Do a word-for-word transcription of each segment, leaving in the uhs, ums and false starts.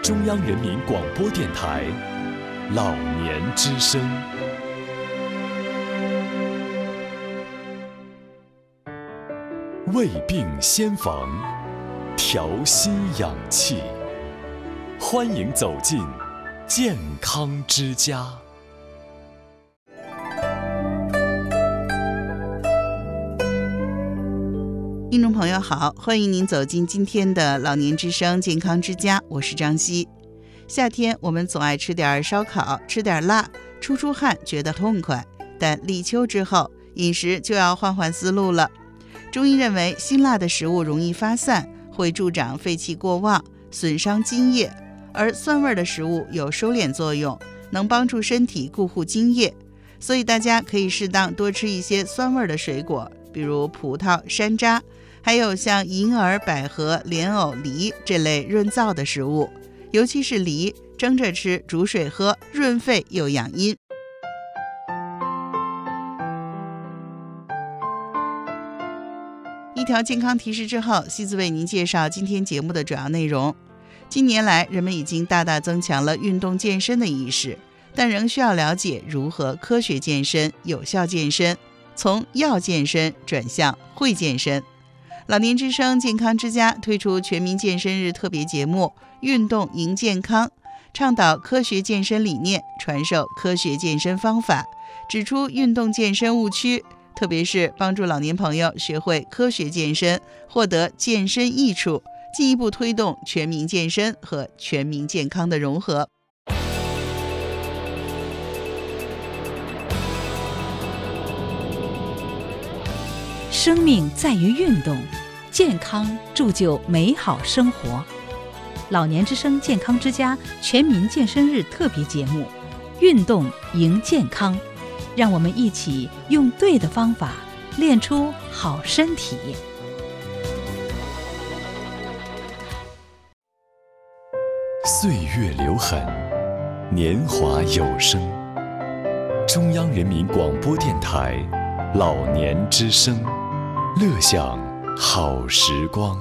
中央人民广播电台老年之声。胃病先防，调心养气，欢迎走进健康之家。 听众朋友好，欢迎您走进今天的老年之声健康之家，我是张希。夏天我们总爱吃点烧烤，吃点辣，出出汗觉得痛快，但立秋之后饮食就要换换思路了。中医认为辛辣的食物容易发散，会助长肺气过旺，损伤津液，而酸味的食物有收敛作用，能帮助身体固护津液，所以大家可以适当多吃一些酸味的水果，比如葡萄、山楂，还有像银耳、百合、莲藕、梨这类润燥的食物，尤其是梨，蒸着吃，煮水喝，润肺又养阴。一条健康提示之后，西子为您介绍今天节目的主要内容。近年来，人们已经大大增强了运动健身的意识，但仍需要了解如何科学健身、有效健身，从要健身转向会健身。老年之声健康之家推出全民健身日特别节目《运动赢健康》，倡导科学健身理念，传授科学健身方法，指出运动健身误区，特别是帮助老年朋友学会科学健身，获得健身益处，进一步推动全民健身和全民健康的融合。 生命在于运动，健康铸就美好生活。老年之声健康之家全民健身日特别节目《运动赢健康》，让我们一起用对的方法练出好身体。 岁月留痕，年华有声。中央人民广播电台老年之声，乐享好时光。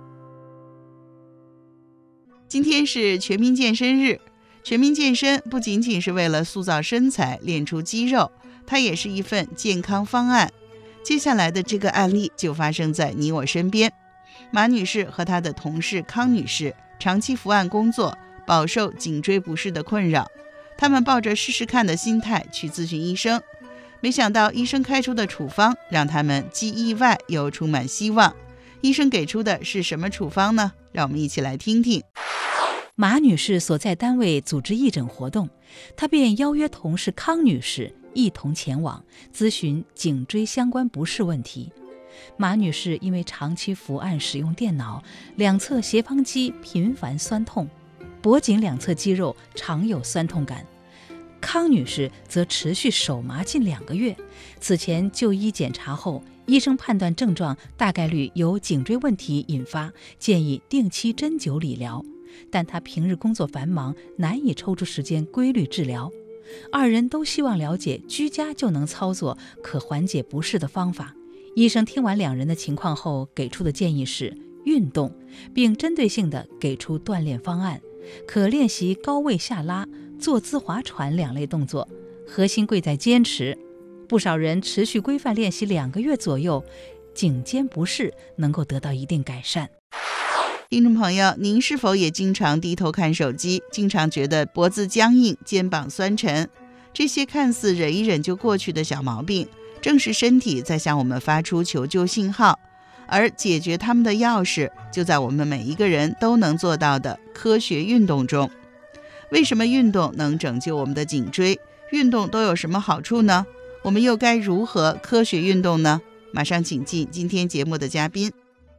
今天是全民健身日，全民健身不仅仅是为了塑造身材、练出肌肉，它也是一份健康方案。接下来的这个案例就发生在你我身边。马女士和她的同事康女士长期伏案工作，饱受颈椎不适的困扰。他们抱着试试看的心态去咨询医生，没想到医生开出的处方让他们既意外又充满希望。医生给出的是什么处方呢？让我们一起来听听。 马女士所在单位组织义诊活动，她便邀约同事康女士一同前往咨询颈椎相关不适问题。马女士因为长期伏案使用电脑，两侧斜方肌频繁酸痛，脖颈两侧肌肉常有酸痛感。康女士则持续手麻近两个月，此前就医检查后，医生判断症状大概率由颈椎问题引发，建议定期针灸理疗，但她平日工作繁忙，难以抽出时间规律治疗。二人都希望了解居家就能操作可缓解不适的方法。医生听完两人的情况后，给出的建议是运动，并针对性地给出锻炼方案，可练习高位下拉、坐姿划船两类动作，核心贵在坚持。不少人持续规范练习两个月左右，颈肩不适能够得到一定改善。 听众朋友，您是否也经常低头看手机，经常觉得脖子僵硬、肩膀酸沉？这些看似忍一忍就过去的小毛病，正是身体在向我们发出求救信号，而解决它们的钥匙就在我们每一个人都能做到的科学运动中。为什么运动能拯救我们的颈椎？运动都有什么好处呢？我们又该如何科学运动呢？马上请进今天节目的嘉宾。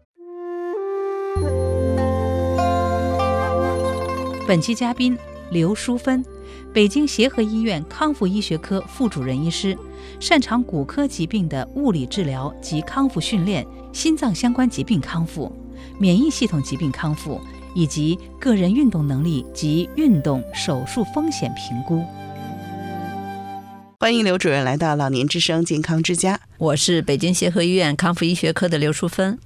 本期嘉宾刘淑芬，北京协和医院康复医学科副主任医师，擅长骨科疾病的物理治疗及康复训练、心脏相关疾病康复、免疫系统疾病康复，以及个人运动能力及运动手术风险评估。 欢迎刘主任来到老年之声健康之家。 我是北京协和医院康复医学科的刘淑芬。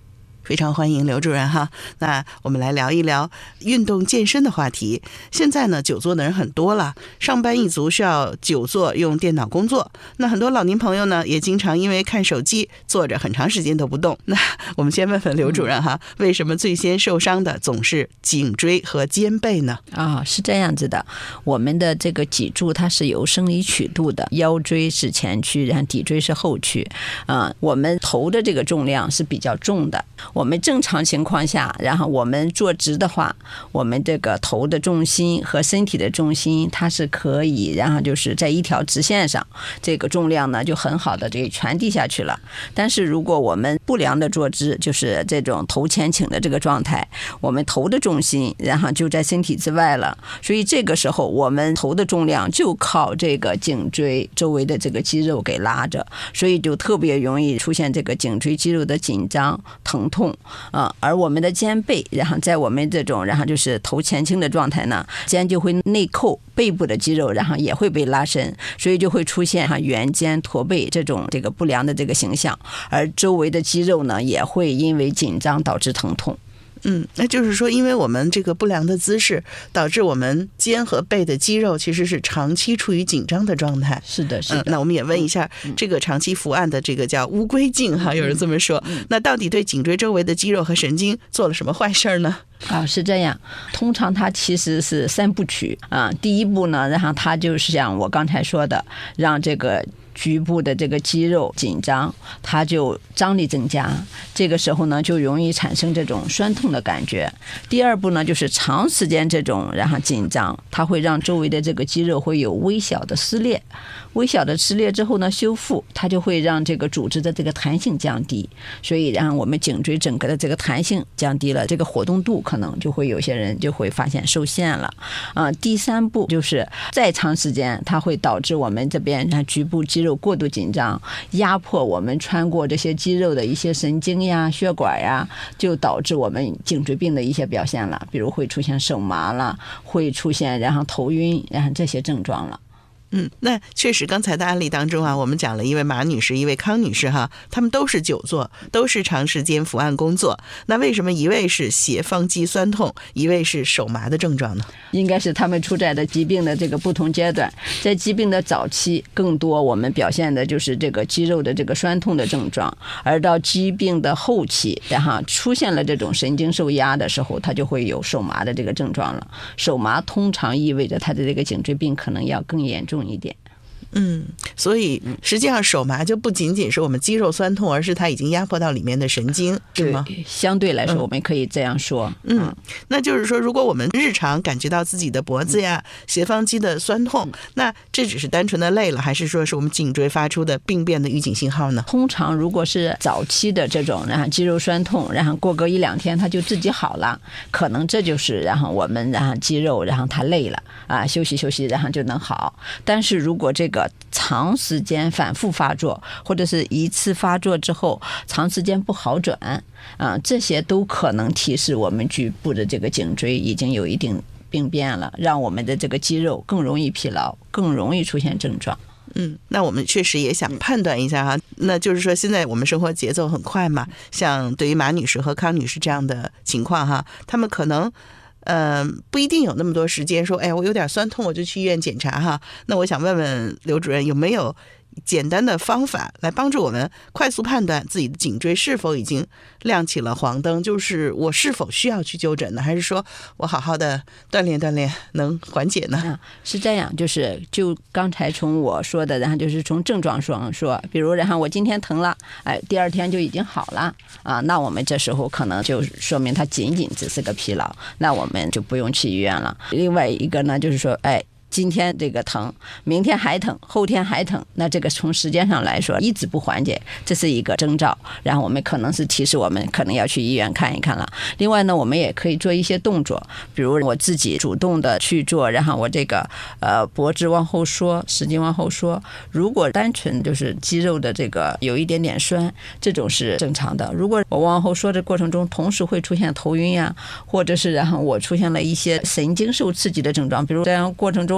非常欢迎刘主任哈。那我们来聊一聊运动健身的话题。现在呢，久坐的人很多了，上班一族需要久坐用电脑工作，那很多老年朋友呢，也经常因为看手机坐着很长时间都不动。那我们先问问刘主任哈，为什么最先受伤的总是颈椎和肩背呢？ 啊、哦，是这样子的，我们的这个脊柱它是有生理曲度的，腰椎是前屈，然后骶椎是后屈。啊、呃，我们头的这个重量是比较重的。我们正常情况下，然后我们坐直的话，我们这个头的重心和身体的重心它是可以，然后就是在一条直线上，这个重量呢就很好的这个传递下去了。但是如果我们不良的坐姿，就是这种头前倾的这个状态，我们头的重心然后就在身体之外了，所以这个时候我们头的重量就靠这个颈椎周围的这个肌肉给拉着，所以就特别容易出现这个颈椎肌肉的紧张疼痛啊、呃。而我们的肩背，然后在我们这种然后就是头前倾的状态呢，肩就会内扣，背部的肌肉然后也会被拉伸，所以就会出现哈圆肩驼背这种这个不良的这个形象，而周围的肌肉呢也会因为紧张导致疼痛。 嗯，那就是说，因为我们这个不良的姿势，导致我们肩和背的肌肉其实是长期处于紧张的状态。 是的，是的。 嗯、那我们也问一下，嗯、这个长期伏案的这个叫乌龟颈哈，有人这么说。嗯、那到底对颈椎周围的肌肉和神经做了什么坏事呢？ 啊，是这样。通常它其实是三部曲啊。第一步呢，然后它就是像我刚才说的，让这个局部的这个肌肉紧张，它就张力增加，这个时候呢就容易产生这种酸痛的感觉。第二步呢，就是长时间这种然后紧张，它会让周围的这个肌肉会有微小的撕裂，微小的撕裂之后呢修复，它就会让这个组织的这个弹性降低，所以让我们颈椎整个的这个弹性降低了，这个活动度可能就会有些人就会发现受限了啊、呃。第三步就是再长时间，它会导致我们这边让局部肌肉过度紧张，压迫我们穿过这些肌肉的一些神经呀、血管呀，就导致我们颈椎病的一些表现了，比如会出现手麻了，会出现然后头晕，然后这些症状了。 嗯，那确实刚才的案例当中啊，我们讲了一位马女士，一位康女士哈，他们都是久坐，都是长时间伏案工作。那为什么一位是斜方肌酸痛，一位是手麻的症状呢？ 应该是他们处在的疾病的这个不同阶段。在疾病的早期，更多我们表现的就是这个肌肉的这个酸痛的症状，而到疾病的后期，然后出现了这种神经受压的时候，它就会有手麻的这个症状了。手麻通常意味着他的这个颈椎病可能要更严重一点。 嗯，所以实际上手麻就不仅仅是我们肌肉酸痛，而是它已经压迫到里面的神经，是吗？ 相对来说，我们可以这样说。 嗯，嗯那就是说，如果我们日常感觉到自己的脖子呀、斜方肌的酸痛，那这只是单纯的累了，还是说是我们颈椎发出的病变的预警信号呢？ 通常如果是早期的这种，然后肌肉酸痛，然后过个一两天它就自己好了，可能这就是然后我们然后肌肉然后它累了啊，休息休息，然后就能好。但是如果这个长时间反复发作，或者是一次发作之后长时间不好转啊，这些都可能提示我们局部的这个颈椎已经有一定病变了，让我们的这个肌肉更容易疲劳，更容易出现症状。 嗯，那我们确实也想判断一下哈，那就是说现在我们生活节奏很快嘛，像对于马女士和康女士这样的情况哈，他们可能呃，不一定有那么多时间说，哎，我有点酸痛，我就去医院检查哈。那我想问问刘主任，有没有简单的方法来帮助我们快速判断自己的颈椎是否已经亮起了黄灯，就是我是否需要去就诊呢？还是说我好好的锻炼锻炼能缓解呢？ 嗯、是这样，就是就刚才从我说的，然后就是从症状上说，比如然后我今天疼了，哎，第二天就已经好了啊，那我们这时候可能就说明它仅仅只是个疲劳，那我们就不用去医院了。另外一个呢，就是说，哎。今天这个疼，明天还疼，后天还疼，那这个从时间上来说一直不缓解，这是一个征兆，然后我们可能是提示我们可能要去医院看一看了。另外呢，我们也可以做一些动作，比如我自己主动的去做，然后我这个呃脖子往后缩，使劲往后缩。如果单纯就是肌肉的这个有一点点酸，这种是正常的。如果我往后缩的过程中同时会出现头晕呀、啊，或者是然后我出现了一些神经受刺激的症状，比如这样过程中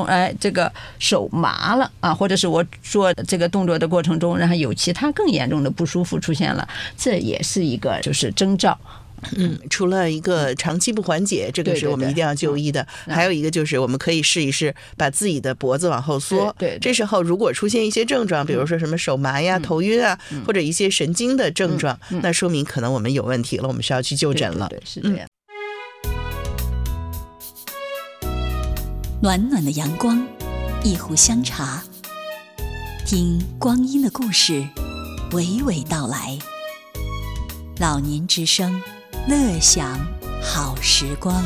中，哎，这个手麻了啊，或者是我做这个动作的过程中，然后有其他更严重的不舒服出现了，这也是一个就是征兆。 嗯，除了一个长期不缓解，这个是我们一定要就医的。 对对对， 还有一个就是我们可以试一试把自己的脖子往后缩。 对对对， 这时候如果出现一些症状，比如说什么手麻呀、嗯、头晕啊、嗯，或者一些神经的症状，嗯嗯，那说明可能我们有问题了，我们需要去就诊了。 对对对，是这样。 嗯、暖暖的阳光，一壶香茶，听光阴的故事，娓娓道来。老年之声，乐享好时光。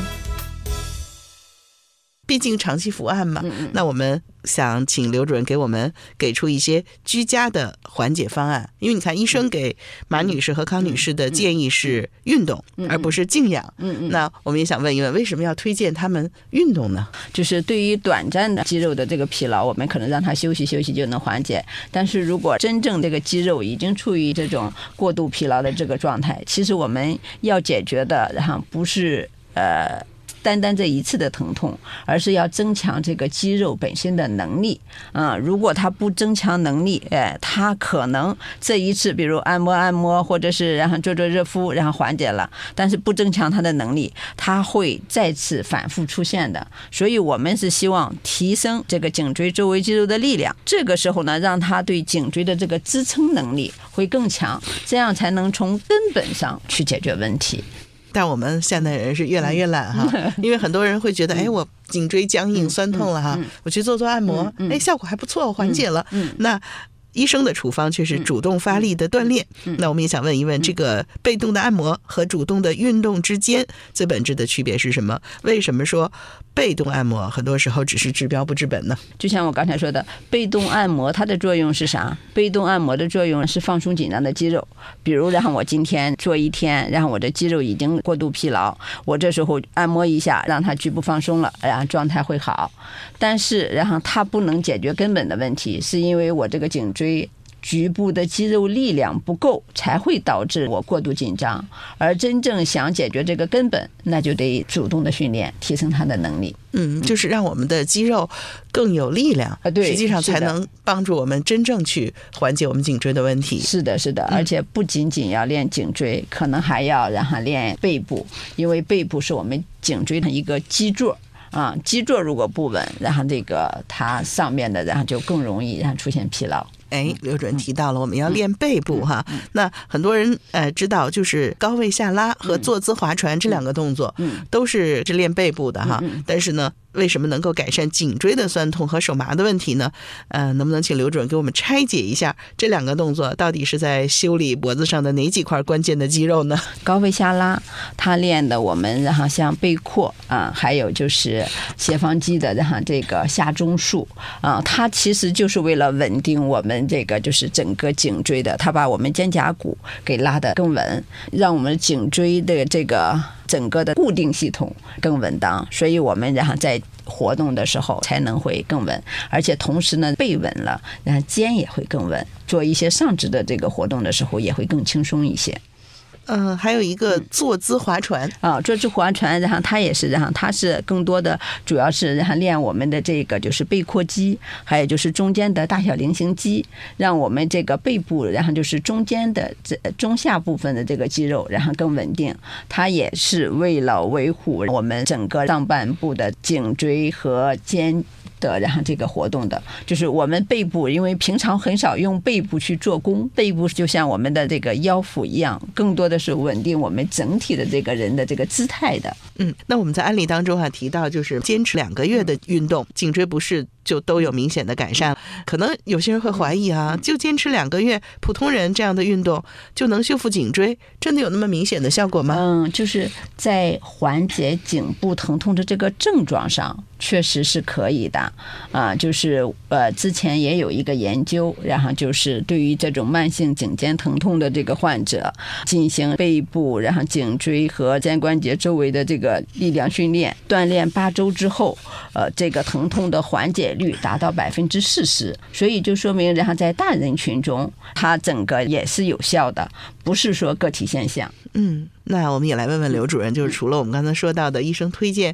毕竟长期伏案嘛， 嗯嗯， 那我们想请刘主任给我们给出一些居家的缓解方案。因为你看，医生给马女士和康女士的建议是运动， 嗯嗯， 而不是静养。 嗯嗯， 那我们也想问一问，为什么要推荐他们运动呢？ 就是对于短暂的肌肉的这个疲劳，我们可能让他休息休息就能缓解。但是如果真正这个肌肉已经处于这种过度疲劳的这个状态，其实我们要解决的，然后不是呃。单单这一次的疼痛，而是要增强这个肌肉本身的能力。啊、嗯，如果他不增强能力，哎，他可能这一次，比如按摩按摩，或者是然后做做热敷，然后缓解了，但是不增强他的能力，他会再次反复出现的。所以我们是希望提升这个颈椎周围肌肉的力量，这个时候呢，让他对颈椎的这个支撑能力会更强，这样才能从根本上去解决问题。 但我们现代人是越来越懒哈，嗯、因为很多人会觉得，哎，我颈椎僵硬、酸痛了哈，嗯嗯、我去做做按摩，嗯嗯、哎，效果还不错，缓解了。 嗯嗯、 那医生的处方却是主动发力的锻炼。 嗯、 那我们也想问一问，这个被动的按摩和主动的运动之间最本质的区别是什么？为什么说被动按摩很多时候只是治标不治本呢？ 就像我刚才说的，被动按摩它的作用是啥？被动按摩的作用是放松紧张的肌肉。比如，然后我今天做一天，然后我的肌肉已经过度疲劳，我这时候按摩一下，让它局部放松了，然后状态会好。但是，然后它不能解决根本的问题，是因为我这个颈椎局部的肌肉力量不够，才会导致我过度紧张。而真正想解决这个根本，那就得主动的训练，提升它的能力。 嗯，就是让我们的肌肉更有力量， 啊，对， 实际上才能帮助我们真正去缓解我们颈椎的问题。 是的，是的，而且不仅仅要练颈椎，嗯、可能还要让它练背部，因为背部是我们颈椎的一个基座。啊，基座如果不稳，然后这个它上面的，然后就更容易让出现疲劳。 哎，刘主任提到了我们要练背部哈，嗯嗯嗯、那很多人呃知道，就是高位下拉和坐姿划船这两个动作， 嗯， 都是是练背部的哈， 嗯嗯、 但是呢，为什么能够改善颈椎的酸痛和手麻的问题呢？呃，能不能请刘主任给我们拆解一下这两个动作到底是在修理脖子上的哪几块关键的肌肉呢？ 高位下拉，它练的我们然后像背阔啊，还有就是斜方肌的然后这个下中束啊，它其实就是为了稳定我们这个就是整个颈椎的，它把我们肩胛骨给拉得更稳，让我们颈椎的这个整个的固定系统更稳当，所以我们然后在活动的时候才能会更稳，而且同时呢背稳了，然后肩也会更稳，做一些上肢的这个活动的时候也会更轻松一些。 嗯、呃，还有一个坐姿划船啊，坐姿划船，然后它也是，然后它是更多的，主要是然后练我们的这个就是背阔肌，还有就是中间的大小菱形肌，让我们这个背部，然后就是中间的这中下部分的这个肌肉，然后更稳定。它也是为了维护我们整个上半部的颈椎和肩的，然后这个活动的，就是我们背部，因为平常很少用背部去做功，背部就像我们的这个腰腹一样，更多的是稳定我们整体的这个人的这个姿态的。 嗯，那我们在案例当中啊提到，就是坚持两个月的运动，颈椎不适就都有明显的改善。可能有些人会怀疑啊，就坚持两个月，普通人这样的运动就能修复颈椎，真的有那么明显的效果吗？ 嗯，就是在缓解颈部疼痛的这个症状上，确实是可以的啊。就是呃，之前也有一个研究，然后就是对于这种慢性颈肩疼痛的这个患者进行背部，然后颈椎和肩关节周围的这个力量训练，锻炼八周之后，呃，这个疼痛的缓解率达到百分之四十，所以就说明，然后在大人群中，它整个也是有效的，不是说个体现象。 嗯，那我们也来问问刘主任，就是除了我们刚才说到的医生推荐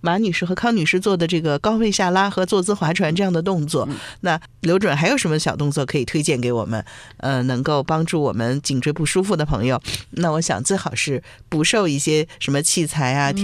马女士和康女士做的这个高位下拉和坐姿划船这样的动作， 嗯、 那刘主任还有什么小动作可以推荐给我们？呃，能够帮助我们颈椎不舒服的朋友？那我想最好是不受一些什么器材啊、